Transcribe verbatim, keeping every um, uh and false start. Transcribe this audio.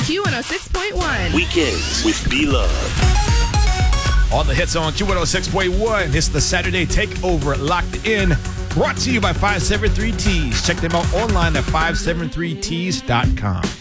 Q one oh six point one. Weekends with B-Love. All the hits on Q one oh six point one. It's the Saturday Takeover Locked In. Brought to you by five seven three Tees. Check them out online at five seven three tees dot com.